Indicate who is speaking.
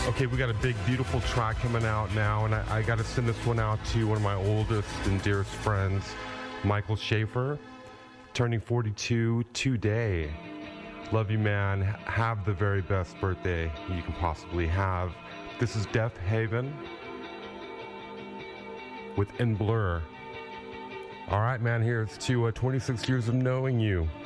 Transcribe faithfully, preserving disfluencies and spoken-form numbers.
Speaker 1: Okay, we got a big, beautiful track coming out now, and I, I got to send this one out to one of my oldest and dearest friends, Michael Schaefer, turning forty-two today. Love you, man. Have the very best birthday you can possibly have. This is Death Haven with In Blur. All right, man, here's to uh, twenty-six years of knowing you.